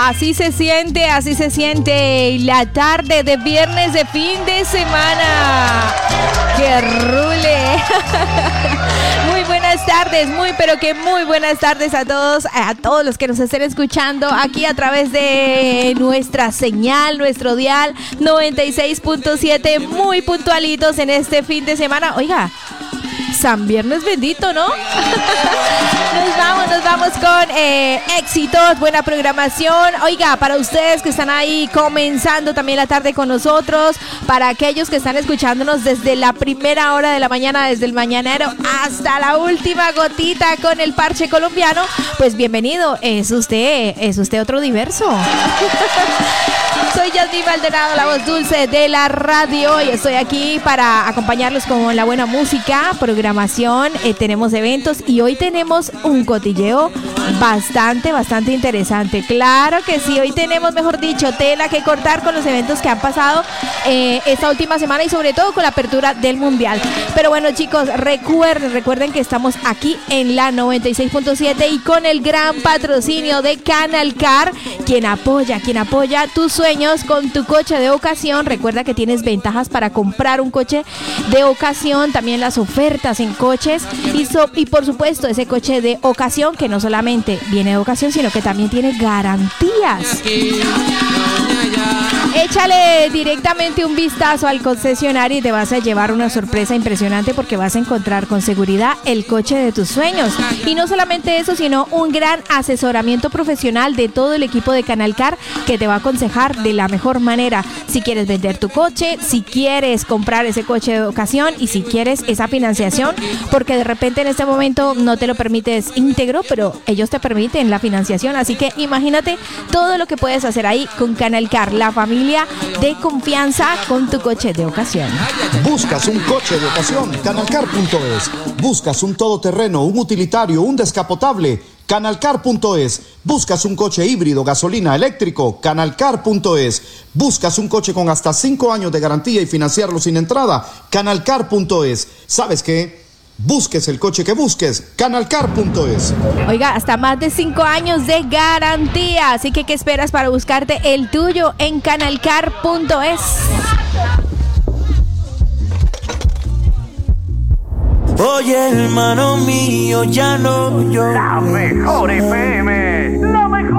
Así se siente la tarde de viernes de fin de semana. ¡Qué rule! Muy buenas tardes, muy buenas tardes a todos los que nos estén escuchando aquí a través de nuestra señal, nuestro dial 96.7, muy puntualitos en este fin de semana. Oiga, San Viernes bendito, ¿no? Nos vamos con éxitos, buena programación. Oiga, para ustedes que están ahí comenzando también la tarde con nosotros, para aquellos que están escuchándonos desde la primera hora de la mañana, desde el mañanero hasta la última gotita con el parche colombiano, pues bienvenido, es usted otro diverso. Soy Yasmín Maldonado, la voz dulce de la radio, y estoy aquí para acompañarlos con la buena música, programación, tenemos eventos y hoy tenemos un cotilleo bastante interesante. Claro que sí, hoy tenemos, mejor dicho, tela que cortar con los eventos que han pasado esta última semana y sobre todo con la apertura del Mundial. Pero bueno, chicos, recuerden que estamos aquí en la 96.7 y con el gran patrocinio de Canal Car, quien apoya tus sueños con tu coche de ocasión. Recuerda que tienes ventajas para comprar un coche de ocasión, también las ofertas en coches y por supuesto ese coche de ocasión que no solamente viene de ocasión, sino que también tiene garantías. Échale directamente un vistazo al concesionario y te vas a llevar una sorpresa impresionante porque vas a encontrar con seguridad el coche de tus sueños. Y no solamente eso, sino un gran asesoramiento profesional de todo el equipo de Canal Car que te va a aconsejar de la mejor manera si quieres vender tu coche, si quieres comprar ese coche de ocasión y si quieres esa financiación, porque de repente en este momento no te lo permites íntegro, pero ellos te permiten la financiación. Así que imagínate todo lo que puedes hacer ahí con Canal Car, la familia de confianza con tu coche de ocasión. Buscas un coche de ocasión, canalcar.es. Buscas un todoterreno, un utilitario, un descapotable, canalcar.es. Buscas un coche híbrido, gasolina, eléctrico, canalcar.es. Buscas un coche con hasta 5 años de garantía y financiarlo sin entrada, canalcar.es. ¿Sabes qué? Busques el coche que busques, canalcar.es. Oiga, hasta más de 5 años de garantía. Así que, ¿qué esperas para buscarte el tuyo en canalcar.es? Oye, hermano mío, ya no llores. La mejor FM.